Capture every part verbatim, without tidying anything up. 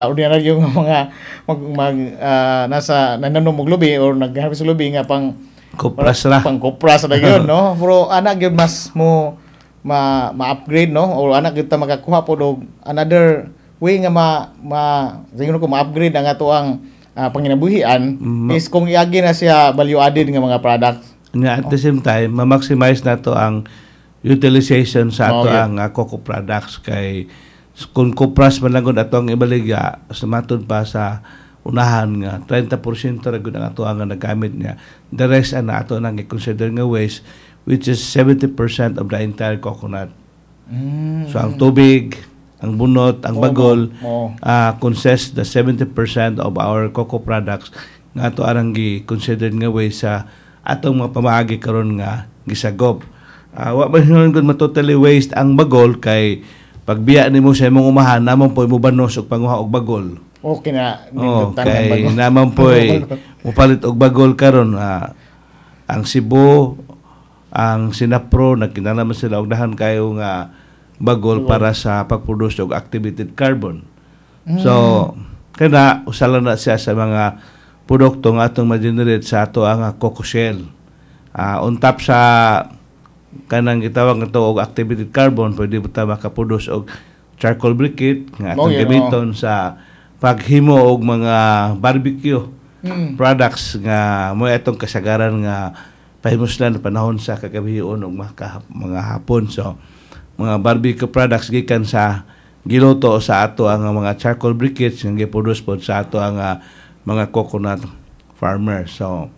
ordinary yung mga mag, mag ah, nasa nananom og lubi or nagharvest og lubi nga pang Kupras ra. pang kupras na yun, no? Pero anak gyud mas mo ma ma-upgrade, no? Or anak gyud ta makakuha po og another way nga ma ma siguro ko ma-upgrade ang ato ang ah, panginabuhian Ma- is kung iagi na siya value added nga mga products. Nga at the same time, ma-maximize nato ang utilization sa ato Oh, yeah. ang uh, cocoa products kay kung kupras man lang gud ato ang ibaligya sa matod pa sa unahan nga thirty percent ra gud ang ato ang nagamit niya. The rest ana ato nang i-consider nga waste, which is seventy percent of the entire coconut. Mm. So ang tubig, ang bunot, ang Oo, bagol oo. uh, consist the seventy percent of our cocoa products nga ato arang gi-considered nga waste sa atong mga pamaagi karon nga gisagop. Uh, wa man hinungdan gud ma-totally waste ang bagol kay pagbiya nimo sa imong umahan namon po mo banos og panguha og bagol. Okay na. Oh, Nindutan ng kay bago. naman po mupalit og bagol karon ah, ang Cebu, ang Sinapro nagkinahanglan sila og dahan kayo nga bagol para sa pagproduce og activated carbon. So kana usala na siya sa mga produkto nga atong ma-generate sa ato ang cocoa shell. Ah, on top sa kanang gitawag nga to og activated carbon, pwede mo ta makaproduce og charcoal briquette nga Oh, atong yun, gamiton sa paghimo og mga barbecue Mm. products nga mo atong kasagaran nga pahimuslan na panahon sa kagabion og mga, mga hapon. So mga barbecue products gikan sa giluto sa ato ang mga charcoal briquettes nga giproduce pod sa ato ang uh, mga coconut farmers. So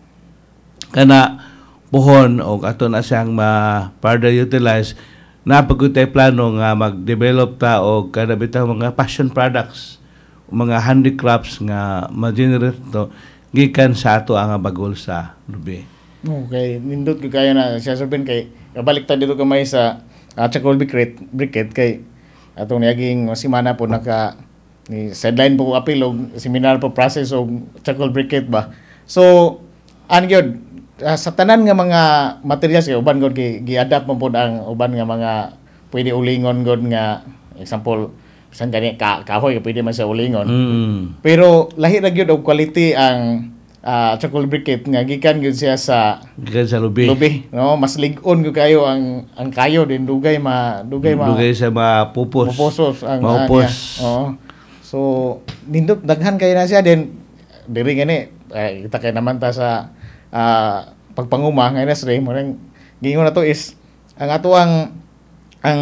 kana puhon og ato na siyang ma-further utilize na pagkutay plano nga mag-develop ta og kada bitaw mga passion products, mga handicrafts nga ma-generate to gikan sa ato ang bagol sa lubi. Okay, nindot ko kayo na siya sabihin kay kabalik ta dito kamay sa uh, charcoal briquette, briquette kay atong naging simana po naka ni sideline po apil og seminar po process og charcoal briquette ba. So an gyud uh, sa tanan nga mga materials kay uban gud kay gi-adapt mo pod ang uban nga mga pwede ulingon gud nga example san gani ka kahoy pwede man sa ulingon. Mm. Pero lahi ra gyud og quality ang uh, charcoal briquette nga gikan gyud siya sa Gikan sa lubi. lubi, no? Mas lig-on gyud kayo ang ang kayo din dugay ma dugay ma Dugay sa mapupos. mapusos ang Maupos. niya. Oo. So nindot daghan kay na siya din diri gani eh, kita kay naman ta sa ah, pagpanguma nga nas ray mo nang gingon na to is ang ato ang ang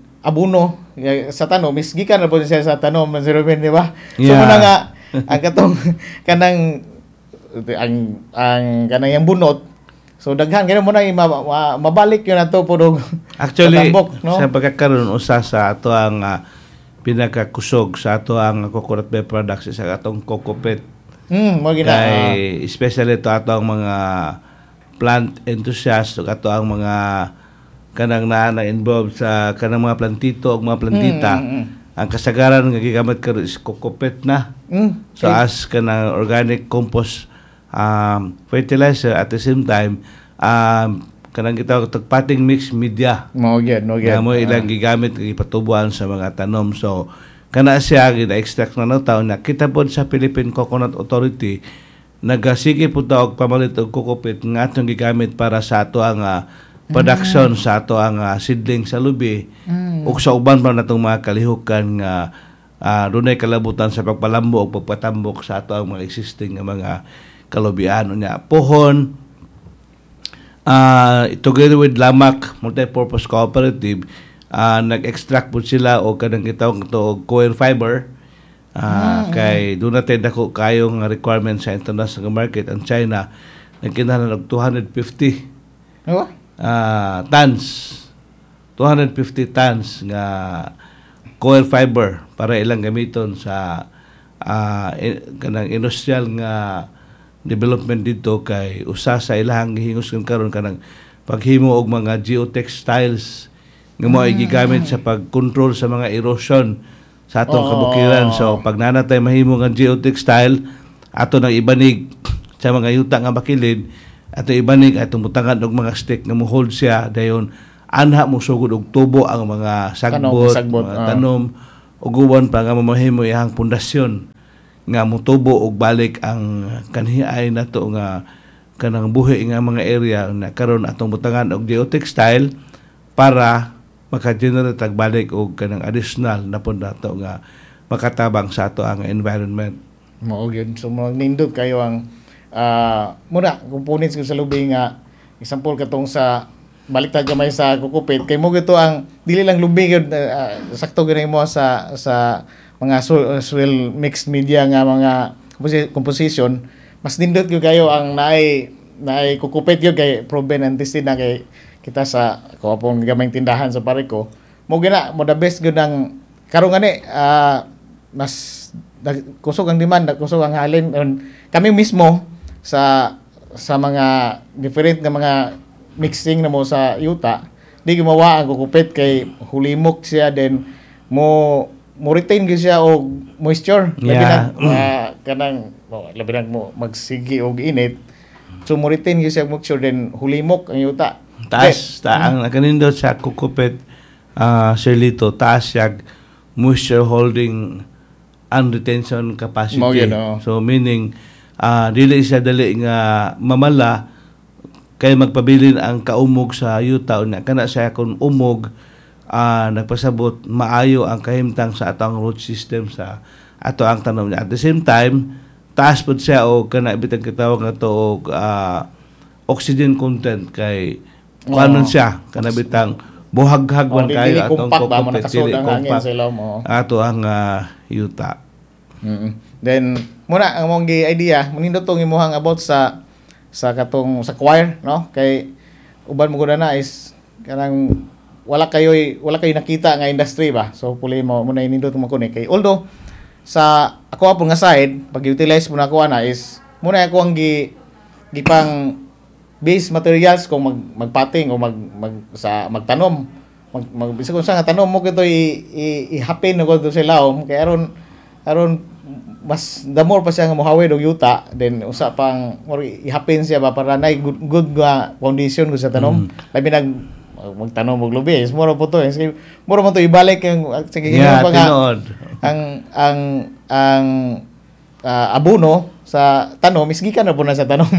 abono eh, sa tanom is gikan na po siya sa tanom man zero di ba? So Yeah. muna nga ang katong kanang ang ang kanang yang bunot. So daghan gani mo na ma, ma, mabalik yun ato pud Actually, tambok, no? sa pagkakaroon usa sa ato ang uh, pinakakusog sa ato ang coconut bay products sa atong cocoa peat. Hmm, mo gina. ah. Kay especially to ato ang mga plant enthusiasts ug ato ang mga kanang naa na involved sa kanang mga plantito ug mga plantita. Mm, mm, mm. Ang kasagaran nga gigamit karon is cocoa peat na. Hmm. So as kanang organic compost um, fertilizer at the same time um, kanang gitawag og potting mix media Mo gyud, mo gyud. nga mo ilang gigamit ipatubuan sa mga tanom. So kana siya gina-extract na nataw na kita pod sa Philippine Coconut Authority nagasige pud ta og pamalit og cocoa peat nga atong gigamit para sa ato ang ah, production sa ato ang ah, seedling sa lubi Mm. ug sa uban pa natong mga kalihukan nga uh, dunay kalabutan sa pagpalambo ug pagpatambok sa ato ang mga existing nga mga kalubian unya pohon uh, together with Lamac Multipurpose Cooperative uh, nag-extract po sila o kanang gitawag to og coir fiber uh, kay doon natin dako kayong requirement sa international market ang China nagkinahanglan og two hundred fifty Ano? uh, tons two hundred fifty tons nga coir fiber para ilang gamiton sa uh, in, kanang industrial nga development dito kay usa sa ilahang gihingos karon kanang paghimo og mga geotextiles nga mo ay gigamit sa pag-control sa mga erosion sa atong Oh. kabukiran. So pag nanatay mahimo nga geotextile ato nang ibanig sa mga yuta nga bakilid ato ibanig atong butangan og mga stick nga mo hold siya dayon anha mo sugod og tubo ang mga sagbot, Tanom, sagbot, mga ah. tanom uguban pa nga mamahimo iyang pundasyon nga mutubo og balik ang kanhiay nato nga kanang buhi nga mga area na karon atong butangan og geotextile para maka-generate og balik og kanang additional na pud nato nga makatabang sa ato ang environment. Mao gyud, so nindot kayo ang uh, muna components ko sa lubi nga example katong sa baliktad gamay sa kukupit kay mo gito ang dili lang lubi gyud uh, sakto gyud mo sa sa mga soil mixed media nga mga composition, mas nindot gyud kayo ang naay naay kukupit gyud kay proven and tested na kay kita sa kuwapong gamayng tindahan sa Pareco. Mo gina mo the best gyud ang karon gani uh, mas kusog ang demand, kusog ang halin. Kami mismo sa sa mga different nga mga mixing na mo sa yuta, di gumawa ang kukupit kay hulimok siya, then mo mo retain gyud siya og moisture. Labi Yeah. na uh, kanang oh, labi na mo magsigi og init. So mo retain gyud siya og moisture, then hulimok ang yuta. Taas ta ang kanindot sa kukupit uh, Sirlito, taas siya moisture holding and retention capacity. Mao yun, oh. So meaning uh, dili siya dali nga mamala kay magpabilin ang kaumog sa yuta unya kana siya kun umog uh, nagpasabot maayo ang kahimtang sa atong root system sa ato ang tanom niya. At the same time, taas pud siya og kana bitang kitawag nga to og uh, oxygen content kay kuanon Oh. siya kana bitang buhaghag man Oh, kayo dili atong compact ba mo kukupit, nakasud dili ang hangin compact sa ilom mo. ato ang uh, yuta. Mm-hmm. Then muna ang mong gi idea manindot tong imuhang about sa sa katong sa choir, no? Kay uban mo gud na is kanang wala kayo wala kayo nakita nga industry ba. So puli mo muna inindot mo kuno kay although sa ako apon nga side pag utilize mo na ako na is muna ako ang gi gipang base materials kung mag magpating o mag, mag sa magtanom mag, mag bisa kung sa nga tanom mo kito i, i, ihapin ko sa ilawom kay aron aron mas the more pa siya nga mohawid og yuta, then usa pang more ihapin siya ba para nay good, good nga foundation ko sa tanom. Mm. Labi nag magtanom og lubi is moro po to is moro mo to ibalik ang sige Yeah, pa nga tinuod. ang ang ang ah, abono sa tanom is gikan na po na sa tanom.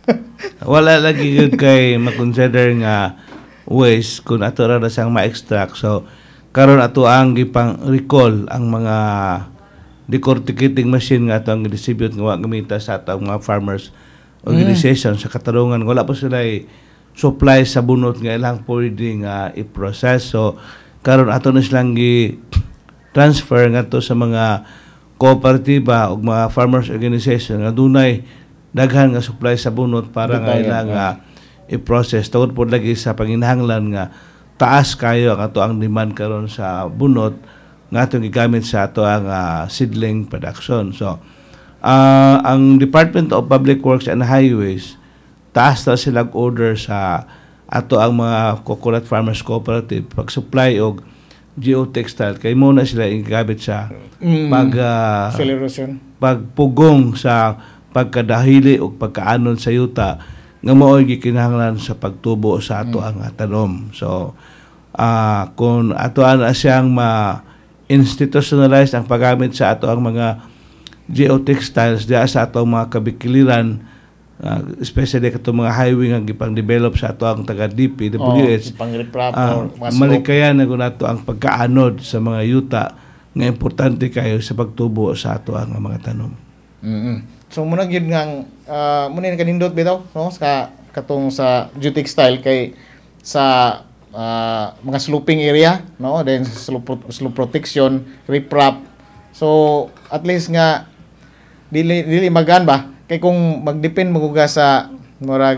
Wala lagi yun kay makonsider nga waste kung ato ra na siyang ma-extract. So, karon ato ang gipang recall ang mga decorticating machine nga ato ang distribute nga gamita sa atong mga farmers organization mm. sa katarungan. Wala pa sila supply sa bunot nga ilang pwede nga i-process. So, karon ato na silang gi-transfer nga to sa mga kooperatiba o mga farmers organization nga dunay daghan nga supply sa bunot para nga ilang nga i-process. Tawad po lagi sa panginahanglan nga taas kayo ang ato ang demand karon sa bunot nga atong gigamit sa ato ang uh, seedling production. So, uh, ang Department of Public Works and Highways, taas na silang order sa ato ang mga coconut farmers cooperative pag-supply og geotextile kay mo na sila gigamit sa Mm. pag uh, Acceleration. pagpugong sa pagkadahili o pagkaanon sa yuta nga mao'y gikinahanglan sa pagtubo sa ato ang mm. tanom. So, uh, kung ato ana siyang ma-institutionalize ang paggamit sa ato ang mga geotextiles diya sa ato ang mga kabikiliran, uh, especially katong mga highway nga gipang-develop sa ato ang taga-D P W S, oh, pang-reprap uh, or malikayan na nato ang pagkaanod sa mga yuta nga importante kayo sa pagtubo sa ato ang mga tanom. Mm-hmm. So muna gyud nga uh, muna yung kanindot bitaw no sa katong sa geotextile kay sa uh, mga sloping area no, then slope, slope protection, riprap. So at least nga dili dili magan ba kay kung magdepend maguga sa murag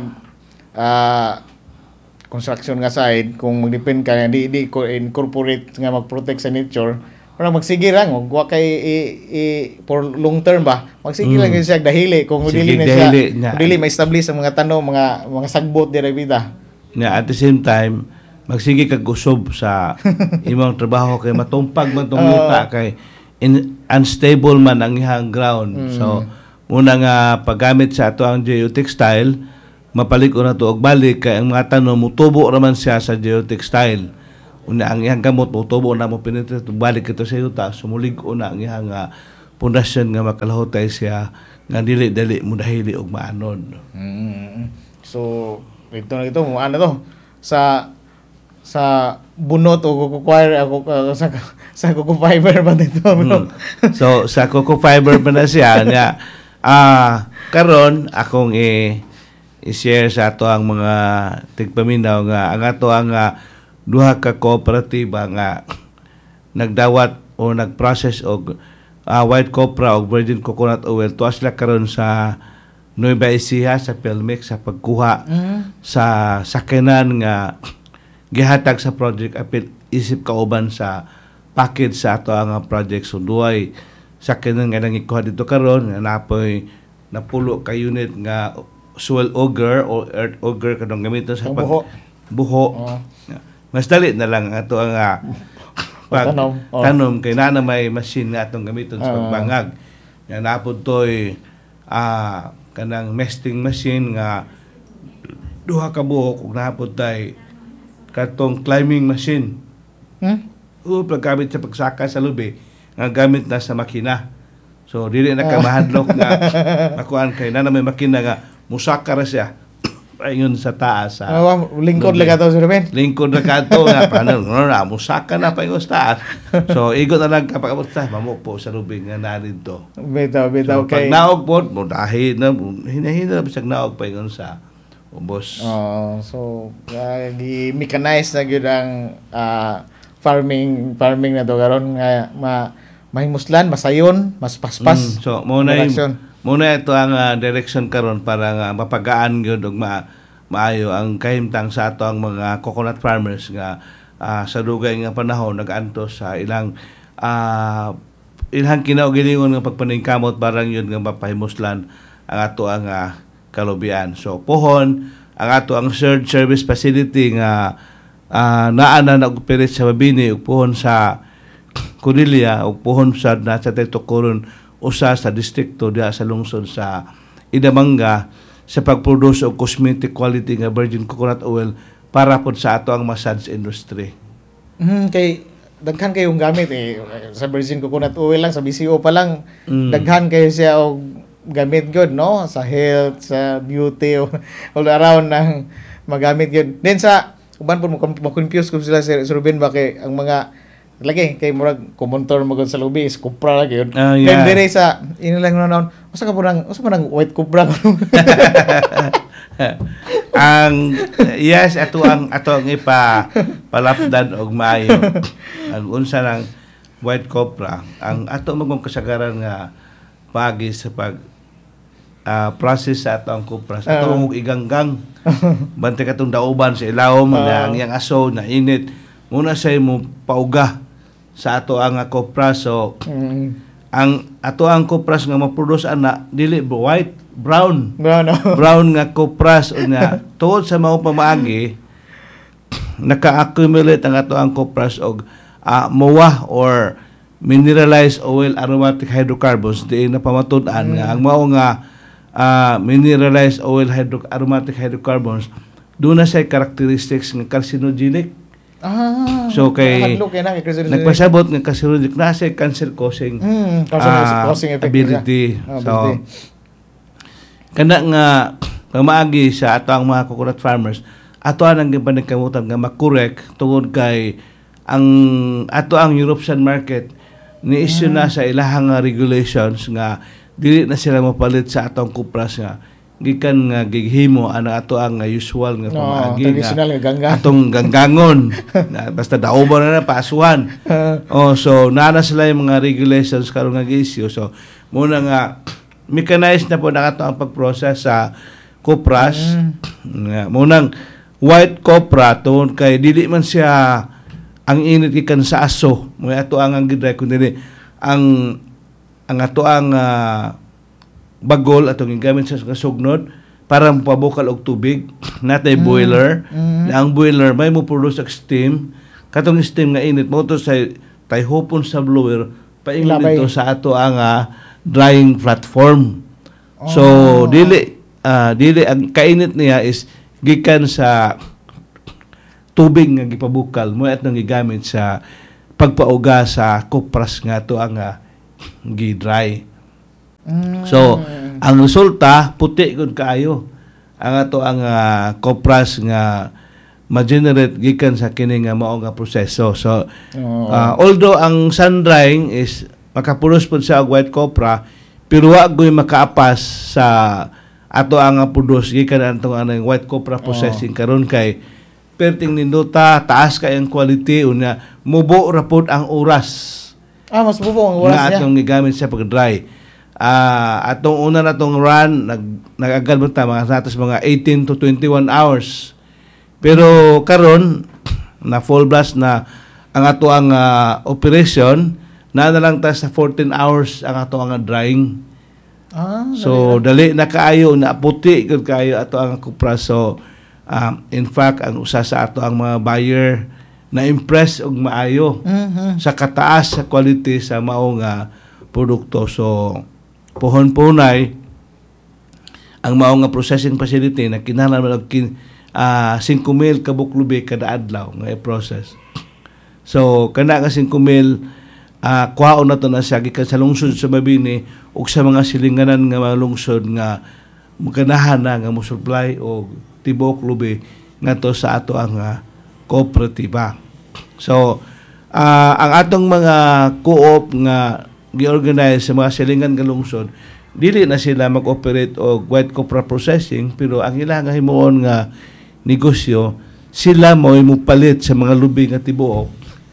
uh, construction nga side, kung magdepend ka di di ko incorporate nga magprotect sa nature, para magsige lang wa kay i, i, for long term ba magsige mm. lang siya dahili kung Sige, dili na siya dahili niya. dili ma-establish ang mga tanom mga mga sagbot diri bida Na at the same time magsige kag usob sa imong trabaho kay matumpag man tong yuta kay in, unstable man ang ihang ground. Mm. So muna nga paggamit sa ato ang geotextile, mapalig na to og balik kay ang mga tanom mutubo ra man siya sa geotextile. Una ang iyang gamot utubo na mo pinito balik ito sa yuta sumulig una ang iyang uh, pundasyon nga makalahutay siya nga dili dali mo dahili og maanon. Mm. So ito na ito mo ano to sa sa bunot o coco fiber ako uh, sa sa coco fiber ba dito bro? Hmm. So sa coco fiber pa na siya nya ah karon akong i i-share sa ato ang mga tigpaminaw nga ang ato ang uh, duha ka kooperatiba nga nagdawat o nagprocess og uh, white copra o virgin coconut oil tuwa sila karon sa Nueva Ecija sa Pelmex sa pagkuha mm-hmm. sa sakinan nga gihatag sa project apil isip kauban sa package sa ato ang project so duay sakinan nga nang ikuha dito karon nga napoy napulo ka unit nga soil auger o earth auger kadong gamiton sa pag buho, buho. Oh. Mas dali na lang ato ang uh, pag tanom, oh. tanom kay na may machine nga atong gamiton sa pagbangag. Nga napod toy ah kanang mesting machine nga duha ka buhok ug napod tay katong climbing machine. Hmm? O paggamit sa pagsaka sa lubi nga gamit na sa makina. So dili na ka mahadlok nga makuan kay na may makina nga musaka ra siya. Ayun sa taas sa uh, lingkod lang ato Sir Ben lingkod na kato nga paano no na musaka na pa yung taas so igot na lang kapag ta mamupo sa lubing nga na dito bitaw bitaw so, kay pag naog po mo dahil na hinahina bisag naog pa yung sa ubos oh so uh, gi-mechanize na gyud ang uh, farming farming na to karon nga ma mahimuslan masayon mas paspas mm, so mo na muna ito ang uh, direction karon para nga mapagaan gyud og ma maayo ang kahimtang sa ato ang mga coconut farmers nga uh, sa dugay nga panahon nag-antos sa ilang uh, ilang kinaugiligon nga pagpaningkamot barang yun nga mapahimuslan ang ato ang uh, kalubian. So pohon ang ato ang shared service facility nga uh, naa na nag-operate sa Mabini ug pohon sa Cornelia ug pohon sa nasa Taytocoron usa sa distrikto diha sa lungsod sa Idamanga sa pagproduce og cosmetic quality nga virgin coconut oil para pod sa ato ang massage industry. Mm, kay daghan kayong gamit eh sa virgin coconut oil lang sa B C O pa lang mm. daghan kayo siya og gamit gyud no sa health sa beauty all around nang magamit gyud. Then sa uban po mo confuse ko sila si Ruben ba kay ang mga lagi kay murag kumontor magod sa lobby is Cupra lagi yun. Uh, yeah. Then dire sa ino lang noon. Usa ka purang usa man ang white Cupra. ang yes ato ang ato ang ipa palapdan og maayo. Ang unsa lang white Cupra ang ato magong kasagaran nga pagi sa pag uh, process sa ato ang Cupra. Sa ato uh, iganggang bante katong dauban sa ilawom uh, ang iyang aso na init muna say mo pauga sa ato ang Cupra so mm. ang ato ang Cupra nga ma-produce ana dili white brown brown, no. brown nga Cupra unya tuod sa mao pamaagi naka-accumulate ang ato ang Cupra og uh, M O A or mineralized oil aromatic hydrocarbons di na pamatud-an mm. nga ang mao nga uh, mineralized oil hydro aromatic hydrocarbons doon na say characteristics nga carcinogenic. Ah, so kay nagpasabot ng carcinogenic na sa cancer causing mm, uh, causing ability. Oh, so kana nga pamaagi sa ato ang mga coconut farmers ato ang gipanagkamutan nga makorek tungod kay ang ato ang European market ni issue mm. na sa ilahang regulations nga dili na sila mapalit sa atong kupras nga gikan nga gighimo ana ato ang usual nga pamaagi no, nga ganggang. Atong ganggangon na, basta daoban na na paasuhan. Oh so nana sila yung mga regulations karon nga gi-issue so muna nga mechanized na po na ato ang pag-process sa kupras mm. munang white copra tungod kay dili man siya ang init gikan sa aso mo ato ang ang gidry kundi ang ang ato ang uh, bagol atong gigamit sa sugnod para mapabukal og tubig natay mm. boiler mm. na ang boiler may mo produce og steam katong steam nga init mo to sa tayhopon sa blower paingon dito sa ato ang uh, drying platform oh. So dili uh, dili ang kainit niya is gikan sa tubig nga gipabukal mo at nang gigamit sa pagpauga sa kupras nga to ang uh, gi-dry. Mm. So, ang resulta puti gud kaayo. Ang ato ang uh, kupras nga ma-generate gikan sa kini nga mao nga proseso. So, Oh. uh, although ang sun drying is makapulos pud sa white copra, pero wa gyud makaapas sa ato ang produce gikan atong anang white copra processing karon kay perting nindota taas kay ang quality unya mubo ra pud ang oras Ah, mas bubo ang oras nga niya. atong gigamit sa pag-dry. Ah, atong una natong run nag nag-agad mo ta mga natos mga eighteen to twenty-one hours. Pero karon na full blast na ang ato ang uh, operation na na lang ta sa fourteen hours ang ato ang drying. Ah, So dali na kaayo na puti gud kaayo ato ang kupra. So um, in fact ang usa sa ato ang mga buyer na impress og maayo mhm. sa kataas sa quality sa mao nga produkto. So pohon-ponay ang mao nga processing facility na kinahanglan og kin, uh, five mil ka buklubi kada adlaw nga i-process. So kana nga five mil uh, kuhaon na to na siya gikan sa lungsod sa Mabini ug sa mga silinganan nga mga lungsod nga maganahan na nga mo supply og tibok lubi ngadto sa ato ang uh, kooperatiba. So uh, ang atong mga co-op nga gi-organize sa mga silingan nga lungsod, dili na sila mag-operate og white copra processing, pero ang ilang nga himuon nga negosyo, sila mo imupalit sa mga lubi nga tibuok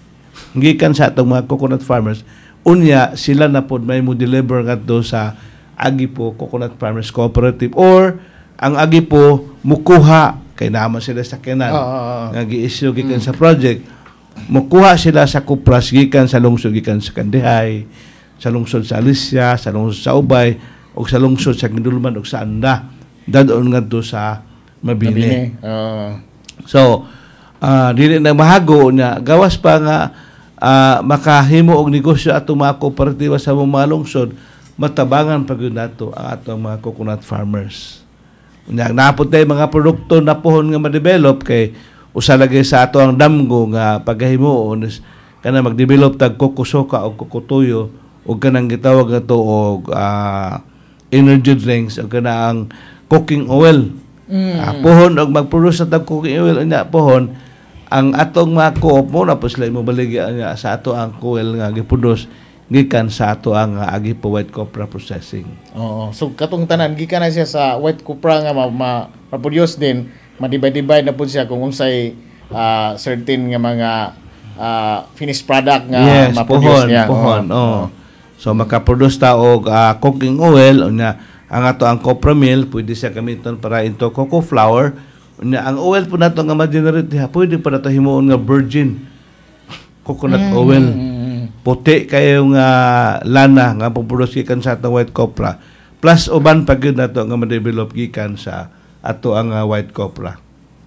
gikan sa atong mga coconut farmers. Unya sila na pod may mo deliver ngadto sa Agipo Coconut Farmers Cooperative, or ang Agipo mukuha kay naman sila sa kanan Oo, oo, oo. nga gi-issue gikan sa project, mukuha sila sa kupras gikan sa lungsod gikan sa Kandihay, sa lungsod sa Alicia, sa lungsod sa Ubay, o sa lungsod sa Gindulman o sa Anda, dadon ngadto sa Mabini. Mabini. Oo. So, uh, dili na mahago na gawas pa nga uh, makahimo og negosyo ato mga kooperatiba sa mga lungsod, matabangan pag yun nato ang atong mga coconut farmers. Unya napod tay mga produkto na pohon nga ma-develop kay usa lagi sa ato ang damgo nga paghimuon is kana mag-develop tag kokosoka o kokotuyo o kanang gitawag nato og uh, energy drinks o kana ang cooking oil. Mm. Uh, pohon og mag-produce sa tag cooking oil unya pohon ang atong mga co-op mo na po sila mo baligya nga sa ato ang oil nga giproduce gikan sa ato ang uh, Agipo White Copra Processing. Oo. So katong tanan gikan na siya sa white copra nga ma, ma, ma-produce din, madibay-dibay na po siya kung unsay uh, certain nga mga uh, finished product nga Yes, ma-produce pohon, niya. pohon. Oo. Oh. So makaproduce ta og uh, cooking oil unya ang ato ang copra meal pwede siya gamiton para into cocoa flour. Unya ang oil po nato nga ma-generate diha pwede pa nato himuon nga virgin coconut Mm, oil. mm, mm. Puti kayo nga lana nga puproduce gikan sa atong white copra. Plus uban pa gyud nato nga ma-develop gikan sa ato ang uh, white copra.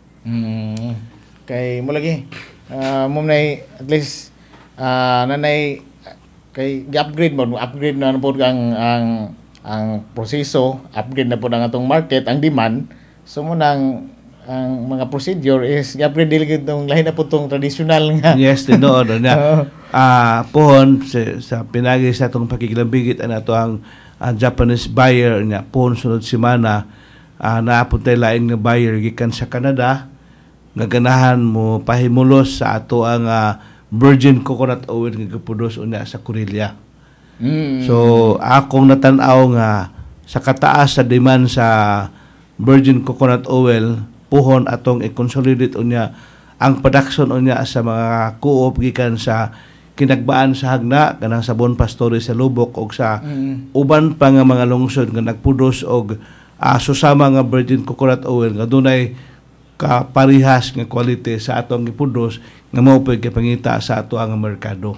Mm. Kay mo lagi uh, mo nay at least uh, nanay kay gi-upgrade mo, upgrade na po ang ang ang proseso, upgrade na po ang atong market, ang demand. So mo nang ang mga procedure is gi-upgrade dili gid tong lahi na po tong traditional nga. Yes, tinuod na. Oo. Ah, pohon sa, sa pinagi sa atong pakigilambigit ana to ang uh, Japanese buyer niya pohon sunod semana uh, naapod tay lain nga buyer gikan sa Canada nga ganahan mo pahimulos sa ato ang uh, virgin coconut oil nga giproduce unya sa Corelia. Mm. So akong natan-aw nga sa kataas sa demand sa virgin coconut oil, pohon atong i-consolidate unya ang production unya sa mga co-op gikan sa kinagbaan sa Hagna kanang sa Bon Pastore sa Lubok og sa Mm. uban pa nga mga lungsod nga nagproduce og uh, susama nga virgin coconut oil nga dunay kaparihas nga quality sa atong giproduce nga mao pud pangita sa ato ang merkado.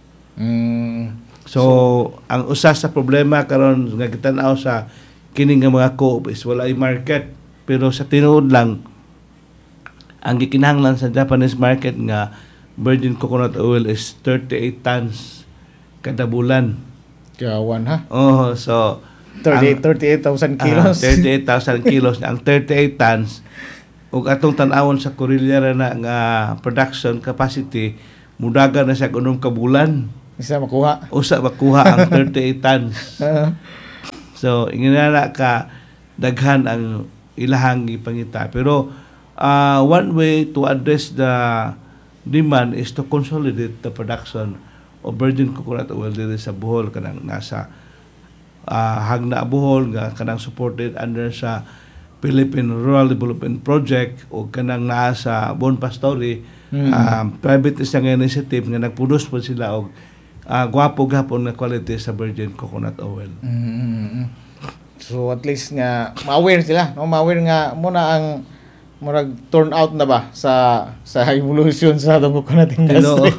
Mm. So, ang usa sa problema karon nga gitan-aw sa kini nga mga co-op is wala ay market, pero sa tinuod lang ang gikinahanglan sa Japanese market nga virgin coconut oil is thirty-eight tons kada bulan. Kawan ha. Oh, so thirty-eight thousand kilos. Ah, thirty-eight thousand kilos. Ang thirty-eight tons ug atong tan-awon sa Cordillera na nga production capacity mudagan na siya unom ka bulan. Isa makuha. Usa makuha ang thirty-eight tons. Uh, So inginana ka daghan ang ilahang ipangita. Pero uh, one way to address the demand is to consolidate the production of virgin coconut oil dito sa Bohol kanang nasa uh, Hagna Bohol nga kanang supported under sa Philippine Rural Development Project o kanang naa sa Bon Pastori mm. uh, private isang initiative nga nagproduce po sila og uh, gwapo gapon nga quality sa virgin coconut oil. Mm-hmm. So at least nga ma-aware sila, no? Ma-aware nga muna ang murag turn out na ba sa sa evolution sa atong coconut industry.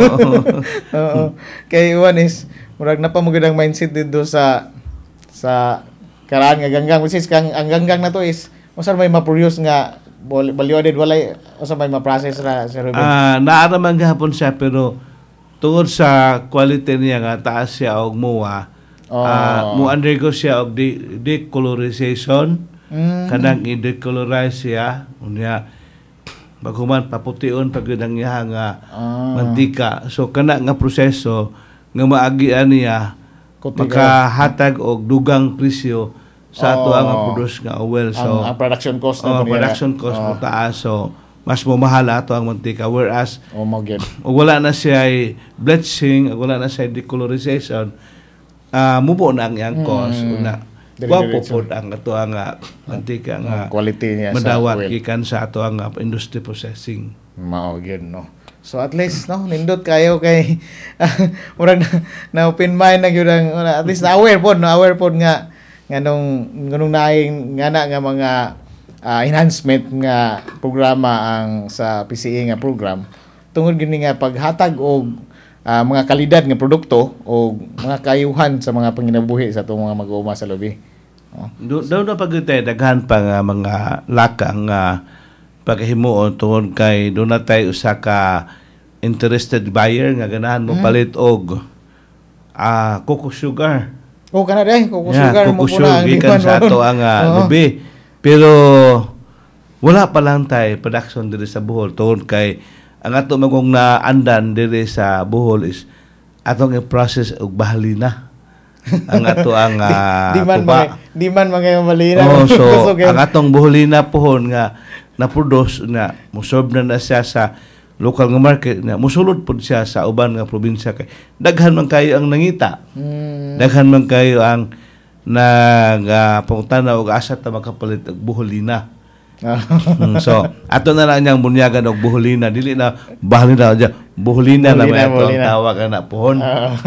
Oo. Kay one is murag napamugad ang mindset dito sa sa karaan nga ganggang, which is kang ang ganggang na to is usa may ma-produce nga value-added walay usa may ma-process ra sa Ruben. Ah, naaraman gahapon siya pero tungod sa quality niya nga taas siya og muwa. Oh. Uh, mo undergo siya og de- decolorization. Mm. Kanang i-decolorize siya unya baguman papution pag ang iya nga oh. mantika. So kana nga proseso nga maagian niya makahatag og dugang presyo sa ato oh. ang produce nga oil. So ang, ang production cost na oh, production niya. cost oh. mo taas. So mas mo mahal ato ang mantika whereas oh mo gyud wala na siya bleaching, wala na siya decolorization. Uh, mubo na ang iyang cost mm. una wapo po ang ato ang uh, mantika nga uh, quality niya madawat gikan sa ato ang uh, industry processing mao gyud no. So at least no nindot kayo kay murag na, na open mind na gyud ang at least na aware pod no aware pod nga nganong nganong naing ngana nga mga uh, enhancement nga programa ang sa P C A nga program tungod gini nga paghatag og Uh, mga kalidad nga produkto o mga kayuhan sa mga panginabuhi sa itong mga mag-uuma sa lobby. Oh. Doon na pagkita, daghan pa nga mga lakang nga uh, paghimuon tungod kay doon na tayo usa ka interested buyer nga ganahan mo hmm. palit og uh, cocoa sugar. O, oh, kana day, cocoa yeah, sugar. Cocoa sugar, gikan sa ato ang uh, oh. lobby. Pero wala pa lang tayo production diri sa Bohol tungod kay ang ato magong na andan diri sa Bohol is atong i-process og bahalina. Ang ato ang uh, di, di man mga, di man mga bahalina. Oh, so ang atong buholina pohon nga na-produce na musob na na siya sa local nga market na musulod pud siya sa uban nga probinsya kay daghan man kayo ang nangita. Mm. Daghan man kayo ang nag uh, pangutana og asa ta makapalit og buholina. mm, so ato na lang niyang bunyagan og buholina dili na bahalina dyan buholina na may ato ang tawag na pohon.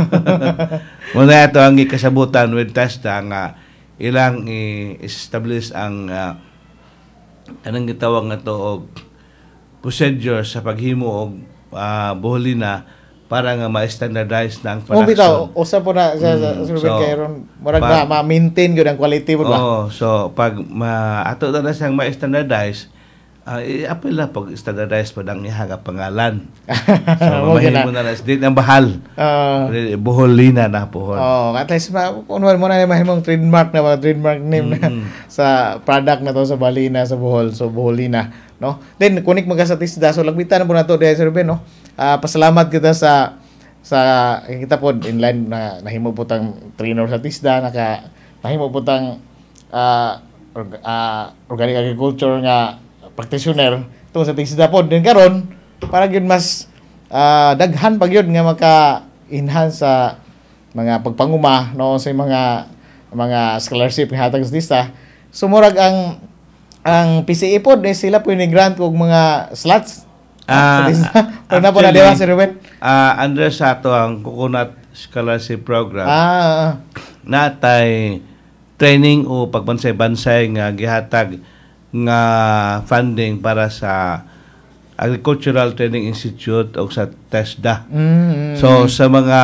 Muna ato ang ikasabutan with testa nga ilang i-establish ang uh, anong gitawag nga to og procedure sa paghimo og uh, buholina para nga ma-standardize na ang production. Oh, bitaw, usa po na sa mm, Ruben so, kayron murag na ma-maintain gyud ang quality mo ba? Oh, so pag ma ato na siyang ma-standardize, uh, i-apply na pag standardize pa ang iha nga pangalan. So mahimo na na din ang bahal. Uh, buholina na pohon. Oh, at least ma unwan mo na mahimong trademark na ba, trademark name mm-hmm. na sa product na to sa balina sa Bohol, so buholina, no? Then kunik magasatisda so lagbitan po na to dahil Sir Ruben, no? Uh, pasalamat kita sa sa kita po inline na nahimo po tang trainer sa Tisda naka nahimo po tang uh, org, uh, organic agriculture nga practitioner to sa Tisda po din karon para gyud mas uh, daghan pag yun nga maka-enhance sa mga pagpanguma no sa mga mga scholarship nga hatag sa Tisda. Sumurag ang ang P C A po eh, sila po ni grant og mga slots. Ah, uh, na po na diwa si Ruben. Ah, under sa ato ang Coconut Scholarship Program. Ah, natay training o pagbansay-bansay nga gihatag nga funding para sa Agricultural Training Institute o sa TESDA. Mm-hmm. So sa mga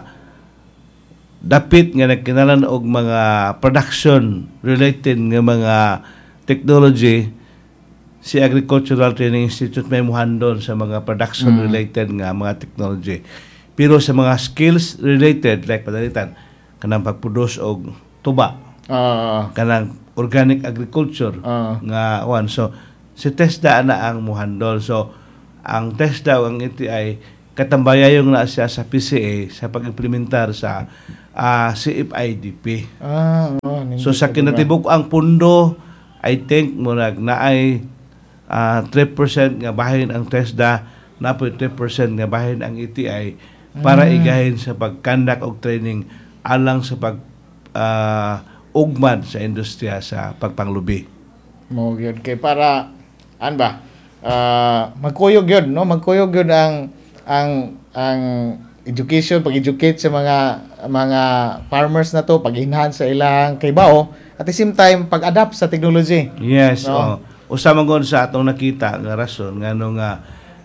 dapit nga nagkinalan og mga production related nga mga technology, si Agricultural Training Institute may muhandon sa mga production mm. related nga mga technology. Pero sa mga skills related like padalitan kanang pagproduce og tuba, uh, kanang organic agriculture uh. nga one. So si TESDA na ang muhandol. So ang TESDA o ang E T I katambayayong na siya sa P C A sa pag-implementar sa uh, C F I D P. Ah, oh, so sa kinatibuk ang pundo, I think murag naay uh, three percent nga bahin ang TESDA, na po three percent nga bahin ang E T I para mm. igahin sa pag-conduct og training alang sa pag uh, ugmad sa industriya sa pagpanglubi. Mo gyud kay para an ba? Uh, magkuyog yun, no? Magkuyog yun ang ang ang education, pag-educate sa mga mga farmers na to, pag-enhance sa ilang kaybaw, at the same time pag-adapt sa technology. Yes, no? oh. Usama gud sa atong nakita nga rason ngano nga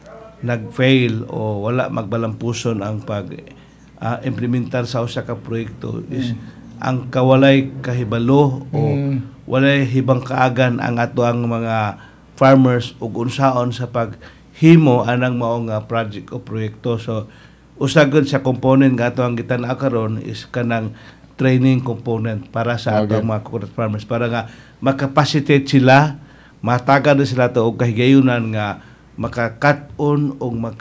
nag-fail o wala magbalampuson ang pag uh, implementar sa usa ka proyekto is mm. ang kawalay kahibalo o mm. walay hibang kaagan ang ato ang mga farmers ug unsaon sa paghimo anang mao nga project o proyekto. So usagod sa component nga ato ang gitan-aw karon is kanang training component para sa okay. atong mga coconut farmers para nga makapacitate sila, matagan sila to og kahigayunan nga makakat-on o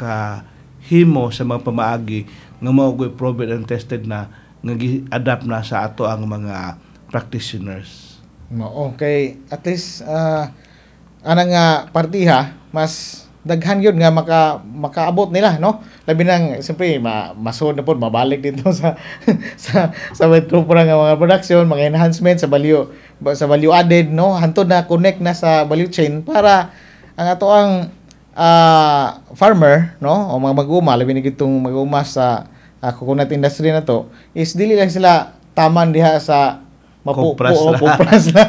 makahimo sa mga pamaagi nga mao proven and tested na nga gi-adapt na sa ato ang mga practitioners. Okay, at least uh, anang nga partiha mas daghan yun nga maka makaabot nila, no? Labi nang siyempre ma, masod na po mabalik dito sa sa sa metropora nga mga production, mga enhancement sa value sa value added, no? Hantod na connect na sa value chain para ang ato ang uh, farmer, no? O mga mag-uma, labi na gitong mag-uma sa uh, coconut industry na to is dili lang sila taman diha sa Kupras lang. Kupras lang.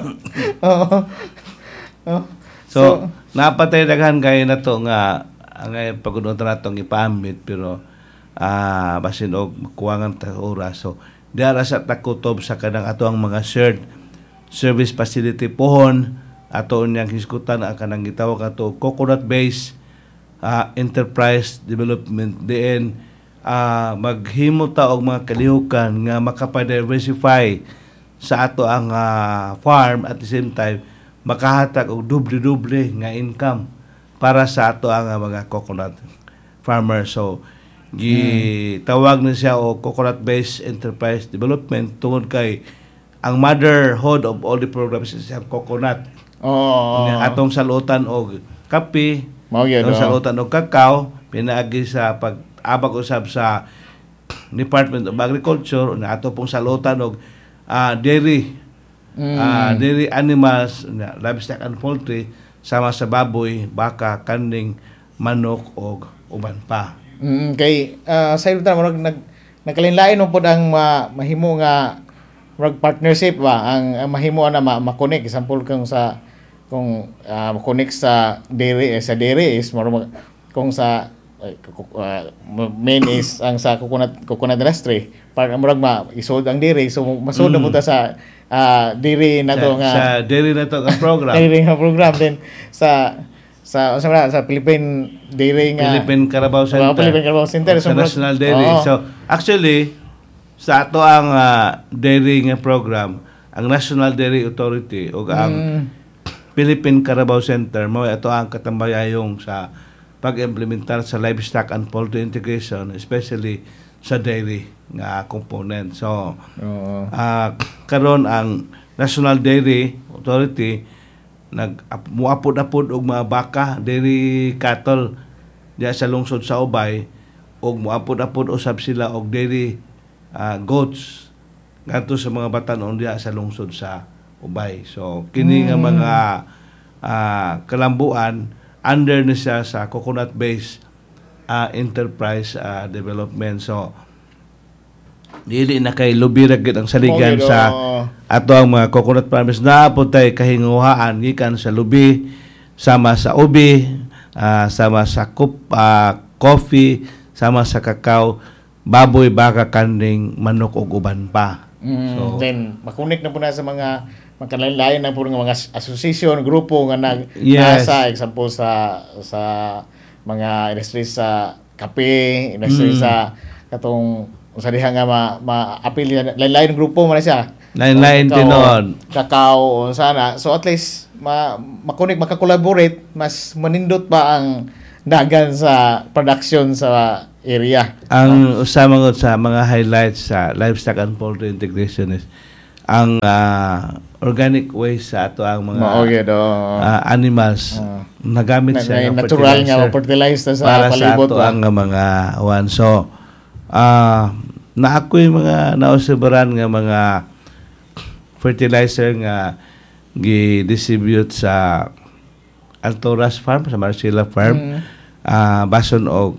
Oo. Oh. So, so napatay daghan kayo na to nga ang pagudon natong ipaambit pero ah uh, basin og kuwangan ta oras. So diara sa takutob sa kanang ato ang mga shared service facility pohon ato niyang hisgutan ang kanang gitawag ato coconut based uh, enterprise development diin uh, maghimo ta og mga kalihukan nga makapa-diversify sa ato ang uh, farm at the same time makahatag og doble-doble nga income para sa ato ang uh, mga coconut farmers. So gitawag na siya o coconut based enterprise development tungod kay ang motherhood of all the programs is ang coconut. Oh, atong salutan og kape, atong oh. salutan og kakao pinaagi sa pag-abag usab sa Department of Agriculture na ato pong salutan og uh, dairy mm. uh, dairy animals, uh, livestock and poultry sama sa baboy, baka, kanding, manok og uban pa. Mm, kay uh, sa ito mo nag nagkalinlain mo pod ang ma, mahimo nga mag partnership ba ang, ang mahimo na ma, ma-connect example kung sa kung uh, ma-connect sa dairy eh, sa dairy is mo kung sa uh, main is ang sa coconut coconut industry para murag ma isold ang dairy so masod na mm. mo ta sa uh, dairy na to sa, nga sa dairy na to nga program dairy nga program then sa sa sa, sa Philippine Dairy nga Philippine Carabao Center. Uh, Philippine Carabao Center sa so, National Dairy. Oh. So actually sa ato ang uh, dairy nga program, ang National Dairy Authority o ang mm. Philippine Carabao Center mo ito ang katambayayong sa pag-implementar sa livestock and poultry integration, especially sa dairy nga component. So, uh, uh, karon ang National Dairy Authority nag muapod-apod og mga baka, dairy cattle diya sa lungsod sa Ubay og muapod-apod usab sila og dairy uh, goats ngadto sa mga batan-on diya sa lungsod sa Ubay. So kini nga mga uh, kalambuan under na siya sa coconut based uh, enterprise uh, development. So dili na kay lubirag gid ang saligan okay, sa ato ang mga coconut farmers na putay kahinguhaan gikan sa lubi sama sa ubi, uh, sama sa kup, uh, coffee, sama sa kakao, baboy, baka, kanding, manok ug uban pa. Mm, so then makunik na po na sa mga magkalain-lain na po ng mga association, grupo nga nag yes. nasa example sa sa mga industry sa kape, industry mm. sa katong usa diha nga ma, ma-appeal lain-lain grupo man siya. Lain-lain din noon. Kakao, sana. So at least, ma makunik, makakolaborate, mas manindot pa ang dagan sa production sa area. Ang usama ko sa mga highlights sa livestock and poultry integration is ang uh, organic waste sa ato ang mga Maogid, uh, animals uh, nagamit na, siya na, natural nga fertilizer sa para palibot sa ato ang mga one. So, uh, na ako'y mga nausubaran nga mga fertilizer nga gi-distribute sa Altoras Farm, sa Marcela Farm, mm. uh, bason og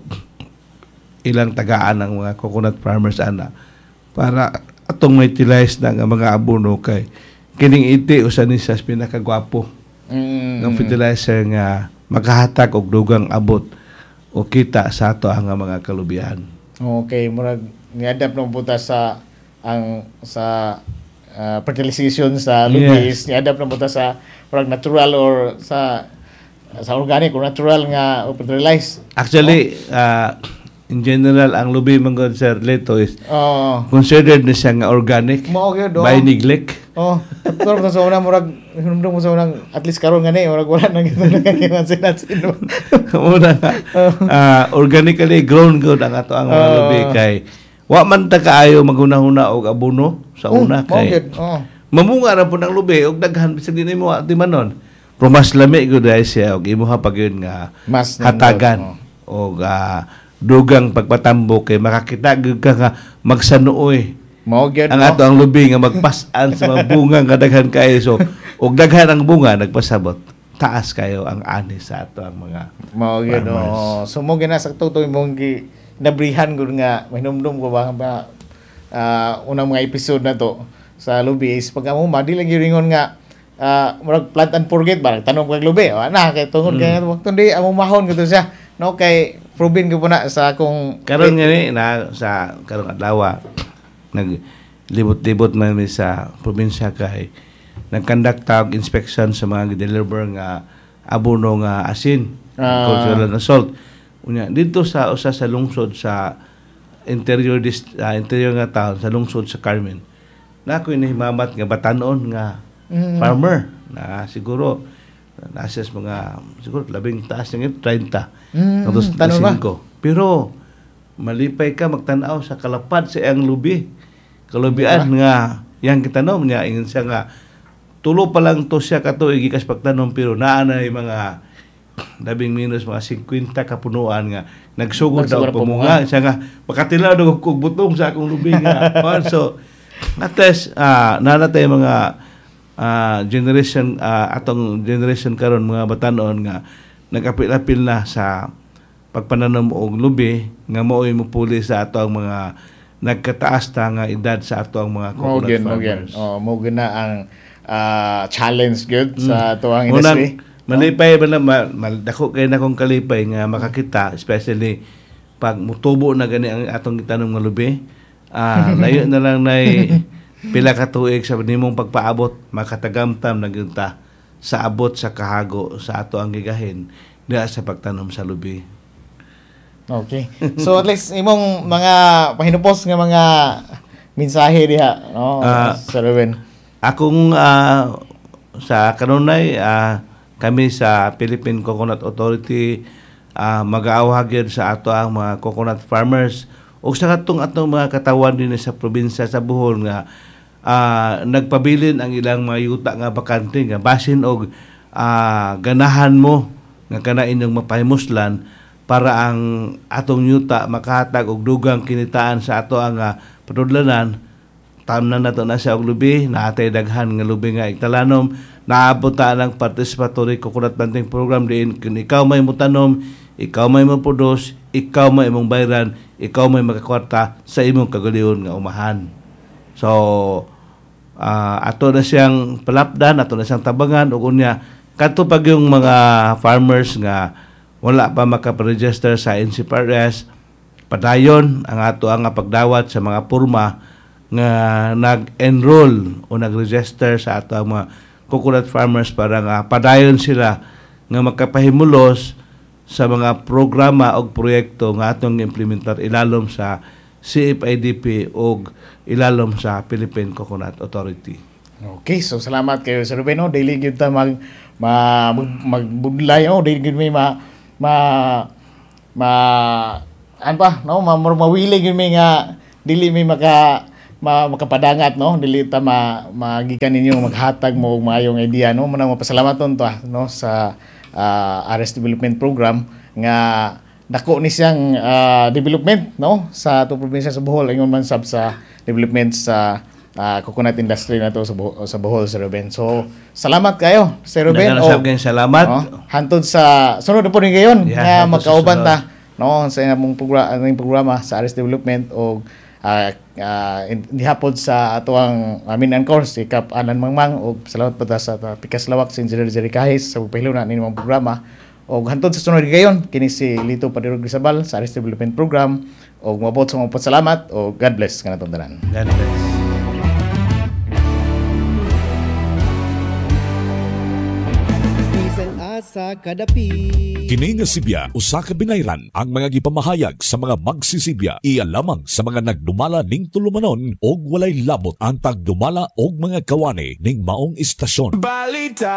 ilang tagaan ng mga coconut farmers ana para atong may utilize na nga mga abono kay kining iti usa ni sa pinakagwapo mm. ng fertilizer nga makahatag og dugang abot o kita sa ato ang mga kalubihan. Okay, murag ni-adapt ng buta sa ang sa uh, fertilization sa lubis, yes. Ni-adapt ng buta sa murag natural or sa sa organic or natural nga o fertilize. Actually, oh. uh, in general, ang lubi mong sir Leto is oh. considered na siya nga organic by neglect. Oh, pero sa una murag hinumdum mo sa unang at least karon gani murag wala nang gito nagkakimansin at sino. Una uh, organically grown good ang ato ang mga uh, lubi kay wa man ta kaayo magunahuna og abono sa una uh, kay. Oh. Mamunga ra pud ang lubi og daghan bisag dinhi mo di manon. Pero mas lami gud ay siya og imuha pa gyud nga mas hatagan oh. og uh, dugang pagpatambo kay makakita gyud ka nga magsanuoy mao gyud ang ato ang lubi nga magpas-an sa mga bunga nga daghan kayo so og daghan ang bunga nagpasabot taas kayo ang ani sa ato ang mga mao gyud oh. So mo gina sakto to imong gi nabrihan gud nga mahinumdum ko ba ba uh, unang mga episode na to sa lubi is pag amo madi lang giringon nga uh, murag plant and forget ba tanong kag lubi o ana kay tungod mm. kay wakton di amo mahon gito siya no kay proven ko po na sa akong karon nga ni na sa karong adlaw naglibot-libot man mi sa probinsya kay nagkandakta og inspection sa mga deliver nga abono nga asin uh, cultural na salt unya dito sa usa sa lungsod sa interior dist, uh, interior nga town sa lungsod sa Carmen na ako inahimamat nga batanon nga mm-hmm. farmer na siguro nasa mga siguro labing taas ng thirty mm, tanong ba? Pero malipay ka magtanaw sa kalapad sa iyang lubi kalubian yeah. nga yang kitanom niya ingon siya nga tulo pa lang to siya katuig gikas pagtanom pero naa na mga labing minus mga fifty kapunuan nga nagsugod daw pamunga siya nga makatilaw daw og butong sa akong lubi nga so at least uh, nanatay mga Uh, generation uh, atong generation karon mga batanon nga nagapil-apil na sa pagpananom og lubi nga mao'y mopuli sa ato ang mga nagkataas ta nga edad sa ato ang mga coconut Mogen, farmers. Oh, mo gina ang uh, challenge good mm. sa ato ang industry. Unang, malipay ba na mal, dako kay na kong kalipay nga makakita especially pag mutubo na gani ang atong gitanong nga lubi. Uh, layo na lang nay pila ka tuig sa nimong pagpaabot makatagamtam na gunta sa abot sa kahago sa ato ang gigahin diha sa pagtanom sa lubi. Okay. So at least imong mga pahinupos nga mga mensahe diha no uh, Sir Ruben. Akong uh, sa kanunay uh, kami sa Philippine Coconut Authority uh, mag-aawag sa ato ang mga coconut farmers o sa katong atong mga katawan din sa probinsya sa Bohol nga uh, nagpabilin ang ilang mga yuta nga bakante nga basin og uh, ganahan mo nga kana inyong mapahimuslan para ang atong yuta makahatag og dugang kinitaan sa ato ang uh, patudlanan tamnan nato na siya og lubi naatay daghan nga lubi nga igtalanom naabot ta ang participatory coconut planting program diin kun ikaw may mutanom ikaw may maproduce ikaw may imong bayran ikaw may makakwarta sa imong kagalion nga umahan. So, uh, ato na siyang palapdan, ato na siyang tabangan, o kunya, kato pag yung mga farmers nga wala pa makaparegister sa N C P R S, padayon ang ato ang pagdawat sa mga purma nga nag-enroll o nag-register sa ato ang mga coconut farmers para nga padayon sila nga makapahimulos sa mga programa o proyekto nga atong implementar ilalom sa C F I D P o ilalom sa Philippine Coconut Authority. Okay, so salamat kayo Sir Ruben. No? Daily gyud ta mag ma mag, magbudlay no, daily gyud may ma ma ma an pa no, ma mawili gyud may nga dili may maka ma, makapadangat no, dili ta ma magikan ninyo maghatag mo og maayong idea no. Manang mapasalamat to ah, no sa uh, R S Development Program nga dako ni siyang uh, development no sa ato probinsya sa Bohol, ingon man sab sa development sa uh, coconut industry na to sa Bohol, sa Bohol Sir Ruben. So salamat kayo Sir Ruben. O salamat. No, hantod sa sunod na po rin gayon yeah, nga magkauban ta no sa imong programa, programa sa R S Development o uh, uh, dihapod sa ato ang amin ang course si Kap Anan Mangmang o salamat pa ta sa uh, Pikas Lawak sa Engineer Jerry Kahis sa pagpahilo na nimong programa. O hantod sa sunod gayon kini si Lito Padirog Rizabal sa R S Development Program o mabot sa mga pasalamat o God bless kanatong tanan. God bless. Bisan asa kadapi. Kini nga Sibya usa ka binayran ang mga gipamahayag sa mga magsisibya iya lamang sa mga nagdumala ning tulumanon og walay labot ang tagdumala og mga kawani ning maong istasyon. Balita